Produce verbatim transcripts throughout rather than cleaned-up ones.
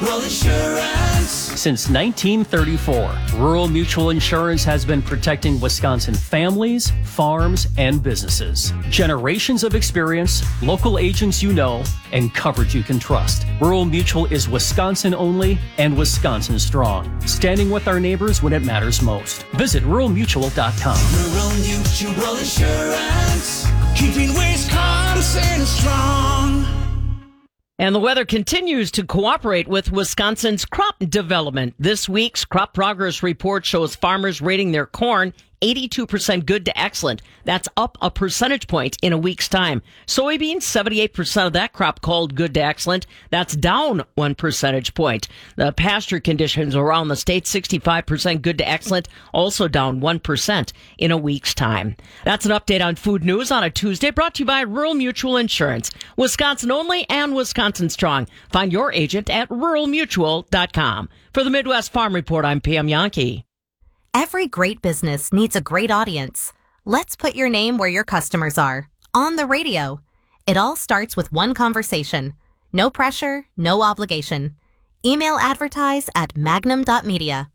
Mutual Insurance. Since nineteen thirty-four, Rural Mutual Insurance has been protecting Wisconsin families, farms, and businesses. Generations of experience, local agents you know, and coverage you can trust. Rural Mutual is Wisconsin only and Wisconsin strong, standing with our neighbors when it matters most. Visit rural mutual dot com. Rural Mutual Insurance, keeping Wisconsin strong. And the weather continues to cooperate with Wisconsin's crop development. This week's crop progress report shows farmers rating their corn eighty-two percent good to excellent. That's up a percentage point in a week's time. Soybeans, seventy-eight percent of that crop called good to excellent. That's down one percentage point. The pasture conditions around the state, sixty-five percent good to excellent, also down one percent in a week's time. That's an update on food news on a Tuesday, brought to you by Rural Mutual Insurance. Wisconsin only and Wisconsin strong. Find your agent at rural mutual dot com. For the Midwest Farm Report, I'm Pam Yankee. Every great business needs a great audience. Let's put your name where your customers are. On the radio. It all starts with one conversation. No pressure, no obligation. Email advertise at magnum dot media.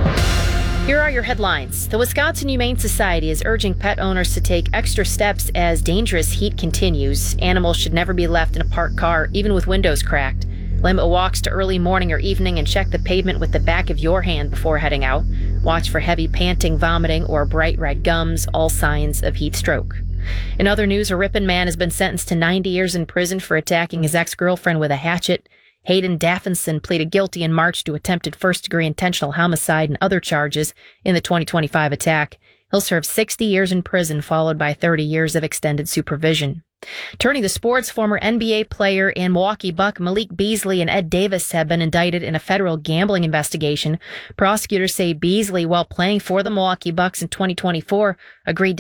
Here are your headlines. The Wisconsin Humane Society is urging pet owners to take extra steps as dangerous heat continues. Animals should never be left in a parked car, even with windows cracked. Limit walks to early morning or evening and check the pavement with the back of your hand before heading out. Watch for heavy panting, vomiting, or bright red gums, all signs of heat stroke. In other news, a Ripon man has been sentenced to ninety years in prison for attacking his ex-girlfriend with a hatchet. Hayden Daffinson pleaded guilty in March to attempted first-degree intentional homicide and other charges in the twenty twenty-five attack. He'll serve sixty years in prison, followed by thirty years of extended supervision. Turning to sports, former N B A player and Milwaukee Buck Malik Beasley and Ed Davis have been indicted in a federal gambling investigation. Prosecutors say Beasley, while playing for the Milwaukee Bucks in twenty twenty-four, agreed to